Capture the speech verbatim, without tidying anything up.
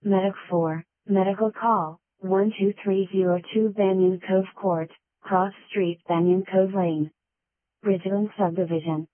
Medic four, Medical Call, one two three zero two Banyan Cove Court, Cross Street Banyan Cove Lane. Bridgeland Subdivision.